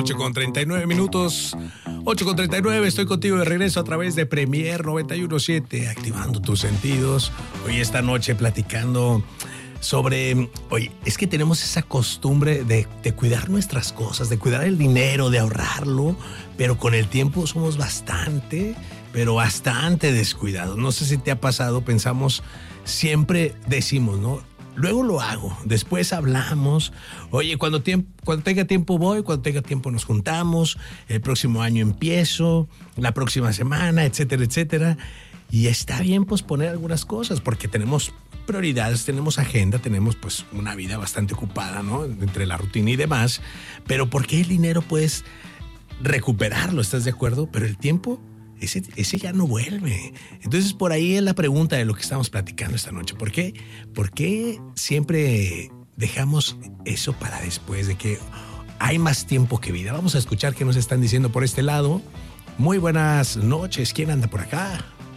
8:39. 8:39, estoy contigo de regreso a través de Premier 91.7, activando tus sentidos. Hoy esta noche platicando sobre, oye, es que tenemos esa costumbre de cuidar nuestras cosas, de cuidar el dinero, de ahorrarlo, pero con el tiempo somos bastante descuidados. No sé si te ha pasado, pensamos, siempre decimos, ¿no? Luego lo hago, después hablamos. Oye, cuando tenga tiempo voy, cuando tenga tiempo nos juntamos, el próximo año empiezo, la próxima semana, etcétera, etcétera. Y está bien posponer algunas cosas porque tenemos prioridades, tenemos agenda, tenemos pues una vida bastante ocupada, ¿no? Entre la rutina y demás. Pero ¿por qué el dinero puedes recuperarlo? ¿Estás de acuerdo? Pero el tiempo, ese ya no vuelve. Entonces por ahí es la pregunta de lo que estamos platicando esta noche. ¿Por qué? ¿Por qué siempre dejamos eso para después de que hay más tiempo que vida? Vamos a escuchar qué nos están diciendo por este lado. Muy buenas noches. ¿Quién anda por acá?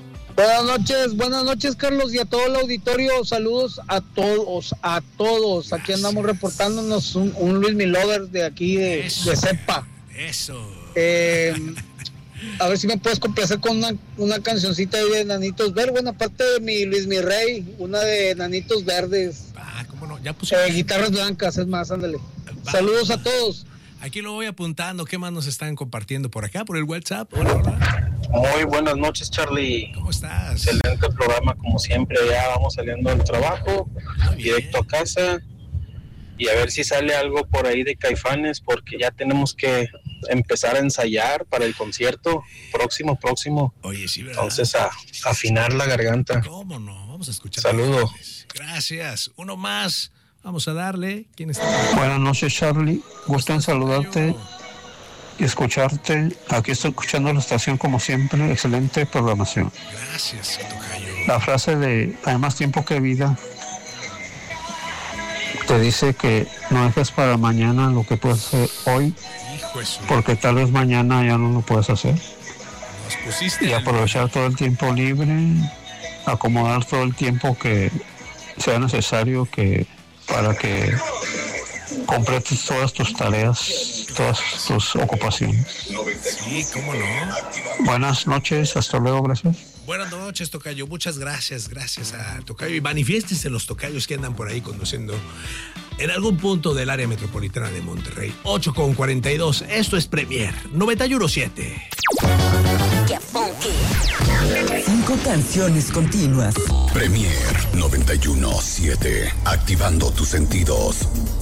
Buenas noches, Carlos, y a todo el auditorio. Saludos a todos. Aquí andamos reportándonos un Luis Milover de aquí de Cepa. Eso. A ver si me puedes complacer con una cancioncita ahí de Nanitos Verdes. Bueno, aparte de mi Luis Mi Rey, una de Nanitos Verdes. ¿Cómo no? Ya puse guitarras blancas, es más, ándale. Saludos a todos. Aquí lo voy apuntando. ¿Qué más nos están compartiendo por acá, por el WhatsApp? Hola. Muy buenas noches, Charlie. ¿Cómo estás? Excelente programa, como siempre. Ya vamos saliendo del trabajo, directo a casa. Y a ver si sale algo por ahí de Caifanes, porque ya tenemos que empezar a ensayar para el concierto próximo. Oye, sí, ¿verdad? Entonces a afinar la garganta. ¿Cómo no? Vamos a escuchar. Saludos. Gracias. Uno más. Vamos a darle. ¿Quién está? Buenas noches, Charlie. Gusto en saludarte y escucharte. Aquí estoy escuchando la estación como siempre. Excelente programación. Gracias, tocayo. La frase de hay más tiempo que vida te dice que no dejes para mañana lo que puedes hacer hoy, porque tal vez mañana ya no lo puedes hacer. Y aprovechar todo el tiempo libre, acomodar todo el tiempo que sea necesario para que completes todas tus tareas, todas tus ocupaciones. Sí, cómo no. Buenas noches, hasta luego, gracias. Buenas noches, tocayo. Muchas gracias a tocayo. Y manifiéstense los tocayos que andan por ahí conduciendo en algún punto del área metropolitana de Monterrey. 8:42. Esto es Premier 91.7. 5 canciones continuas. Premier 91.7. Activando tus sentidos.